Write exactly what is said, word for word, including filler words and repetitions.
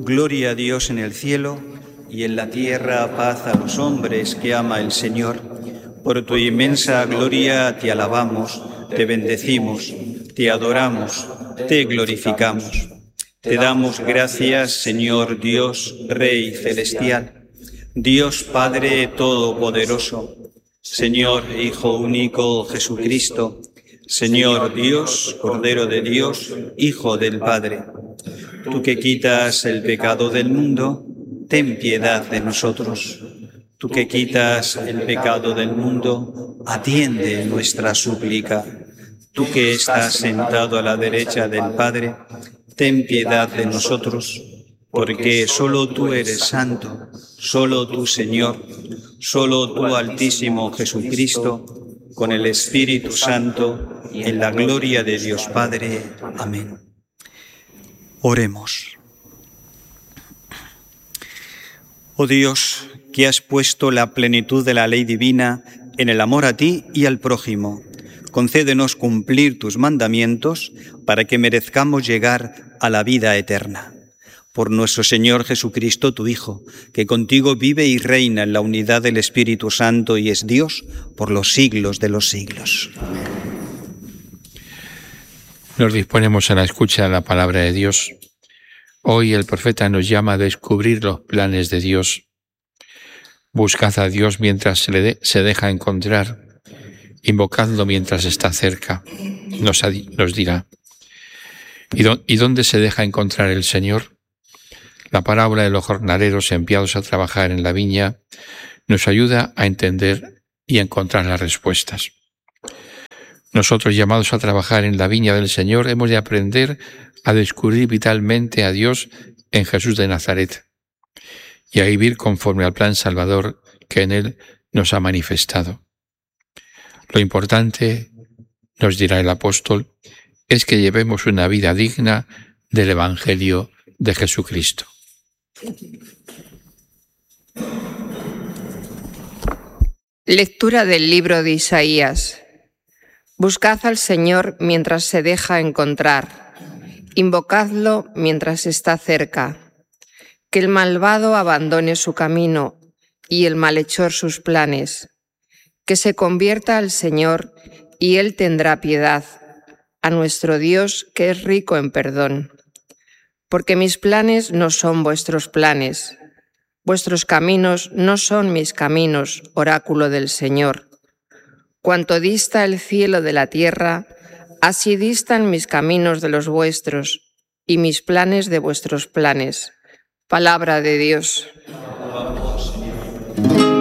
Gloria a Dios en el cielo y en la tierra paz a los hombres que ama el Señor. Por tu inmensa gloria te alabamos, te bendecimos, te adoramos, te glorificamos. Te damos gracias, Señor Dios, Rey celestial, Dios Padre Todopoderoso, Señor Hijo único Jesucristo, Señor Dios, Cordero de Dios, Hijo del Padre. Tú que quitas el pecado del mundo, ten piedad de nosotros. Tú que quitas el pecado del mundo, atiende nuestra súplica. Tú que estás sentado a la derecha del Padre, ten piedad de nosotros, porque solo tú eres santo, solo tú, Señor, solo tú, Altísimo Jesucristo, con el Espíritu Santo, en la gloria de Dios Padre. Amén. Oremos. Oh Dios, que has puesto la plenitud de la ley divina en el amor a ti y al prójimo, concédenos cumplir tus mandamientos para que merezcamos llegar a la vida eterna. Por nuestro Señor Jesucristo, tu Hijo, que contigo vive y reina en la unidad del Espíritu Santo y es Dios por los siglos de los siglos. Nos disponemos a la escucha de la palabra de Dios. Hoy el profeta nos llama a descubrir los planes de Dios. Buscad a Dios mientras se, le de, se deja encontrar. Invocadlo mientras está cerca, nos, nos dirá. ¿Y, do, ¿Y dónde se deja encontrar el Señor? La parábola de los jornaleros enviados a trabajar en la viña nos ayuda a entender y a encontrar las respuestas. Nosotros, llamados a trabajar en la viña del Señor, hemos de aprender a descubrir vitalmente a Dios en Jesús de Nazaret y a vivir conforme al plan salvador que en Él nos ha manifestado. Lo importante, nos dirá el apóstol, es que llevemos una vida digna del Evangelio de Jesucristo. Lectura del libro de Isaías. Buscad al Señor mientras se deja encontrar, invocadlo mientras está cerca. Que el malvado abandone su camino y el malhechor sus planes. Que se convierta al Señor y Él tendrá piedad, a nuestro Dios que es rico en perdón. Porque mis planes no son vuestros planes, vuestros caminos no son mis caminos, oráculo del Señor. Cuanto dista el cielo de la tierra, así distan mis caminos de los vuestros y mis planes de vuestros planes. Palabra de Dios.